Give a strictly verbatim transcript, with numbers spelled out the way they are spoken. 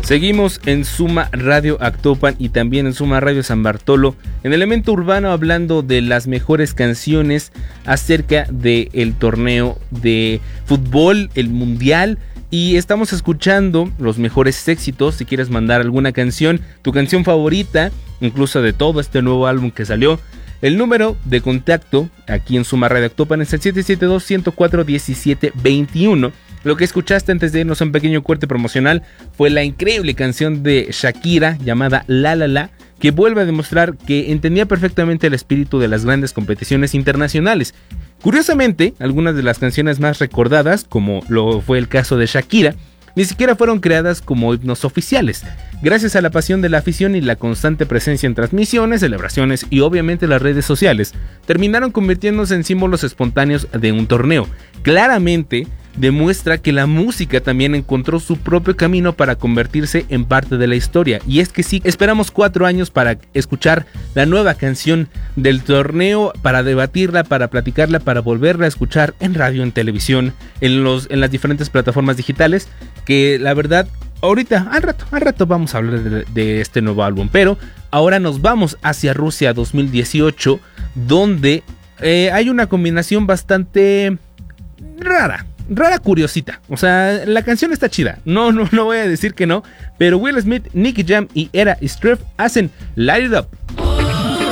Seguimos en Suma Radio Actopan y también en Suma Radio San Bartolo, en Elemento Urbano, hablando de las mejores canciones acerca del torneo de fútbol, el mundial. Y estamos escuchando los mejores éxitos. Si quieres mandar alguna canción, tu canción favorita, incluso de todo este nuevo álbum que salió, el número de contacto aquí en Suma Radio Actopan es el siete siete dos, uno cero cuatro, uno siete dos uno. Lo que escuchaste antes de irnos a un pequeño corte promocional fue la increíble canción de Shakira llamada La La La, que vuelve a demostrar que entendía perfectamente el espíritu de las grandes competiciones internacionales. Curiosamente, algunas de las canciones más recordadas, como lo fue el caso de Shakira, ni siquiera fueron creadas como himnos oficiales. Gracias a la pasión de la afición y la constante presencia en transmisiones, celebraciones y obviamente las redes sociales, terminaron convirtiéndose en símbolos espontáneos de un torneo. Claramente demuestra que la música también encontró su propio camino para convertirse en parte de la historia. Y es que sí, esperamos cuatro años para escuchar la nueva canción del torneo, para debatirla, para platicarla, para volverla a escuchar en radio, en televisión, en, los, en las diferentes plataformas digitales, que la verdad, ahorita, al rato, al rato vamos a hablar de, de este nuevo álbum. Pero ahora nos vamos hacia Rusia dos mil dieciocho, donde eh, hay una combinación bastante rara. Rara curiosita, o sea, la canción está chida, no, no, no voy a decir que no, pero Will Smith, Nicky Jam y Era Strife hacen Light It Up.